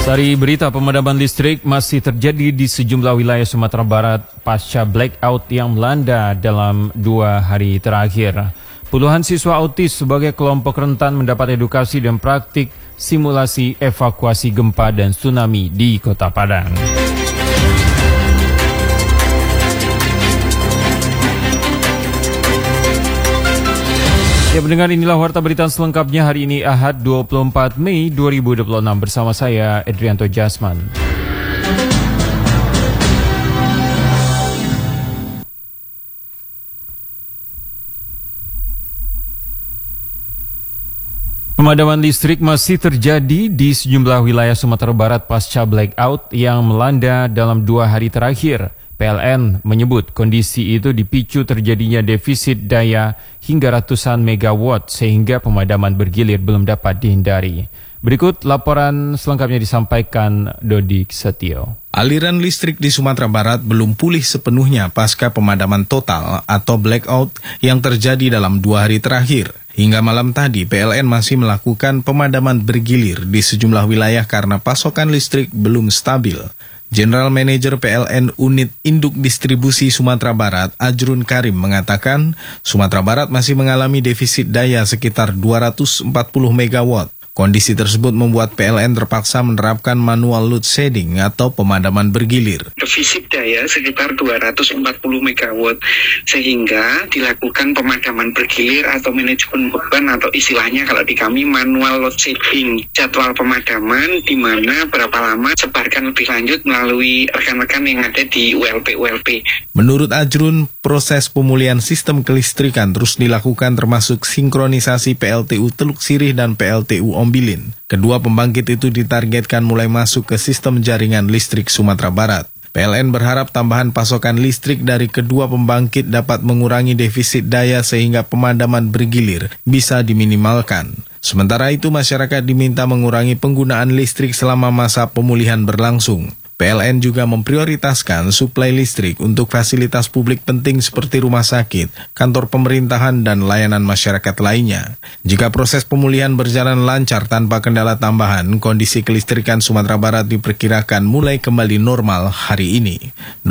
Dari berita pemadaman listrik masih terjadi di sejumlah wilayah Sumatera Barat pasca blackout yang melanda dalam 2 hari terakhir. Puluhan siswa autis sebagai kelompok rentan mendapat edukasi dan praktik simulasi evakuasi gempa dan tsunami di Kota Padang. Ya pendengar, inilah warta berita selengkapnya hari ini Ahad 24 Mei 2026 bersama saya Edrianto Jasman. Pemadaman listrik masih terjadi di sejumlah wilayah Sumatera Barat pasca blackout yang melanda dalam 2 hari terakhir. PLN menyebut kondisi itu dipicu terjadinya defisit daya hingga ratusan megawatt sehingga pemadaman bergilir belum dapat dihindari. Berikut laporan selengkapnya disampaikan Dodik Setio. Aliran listrik di Sumatera Barat belum pulih sepenuhnya pasca pemadaman total atau blackout yang terjadi dalam 2 hari terakhir. Hingga malam tadi, PLN masih melakukan pemadaman bergilir di sejumlah wilayah karena pasokan listrik belum stabil. General Manager PLN Unit Induk Distribusi Sumatera Barat, Ajrun Karim, mengatakan Sumatera Barat masih mengalami defisit daya sekitar 240 megawatt. Kondisi tersebut membuat PLN terpaksa menerapkan manual load shedding atau pemadaman bergilir. Defisit daya sekitar 240 megawatt, sehingga dilakukan pemadaman bergilir atau manajemen beban atau istilahnya kalau di kami manual load shedding. Jadwal pemadaman di mana berapa lama sebarkan lebih lanjut melalui rekan-rekan yang ada di ULP. Menurut Ajrun, proses pemulihan sistem kelistrikan terus dilakukan termasuk sinkronisasi PLTU Teluk Sirih dan PLTU Ombilin. Kedua pembangkit itu ditargetkan mulai masuk ke sistem jaringan listrik Sumatera Barat. PLN berharap tambahan pasokan listrik dari kedua pembangkit dapat mengurangi defisit daya sehingga pemadaman bergilir bisa diminimalkan. Sementara itu, masyarakat diminta mengurangi penggunaan listrik selama masa pemulihan berlangsung. PLN juga memprioritaskan suplai listrik untuk fasilitas publik penting seperti rumah sakit, kantor pemerintahan, dan layanan masyarakat lainnya. Jika proses pemulihan berjalan lancar tanpa kendala tambahan, kondisi kelistrikan Sumatera Barat diperkirakan mulai kembali normal hari ini.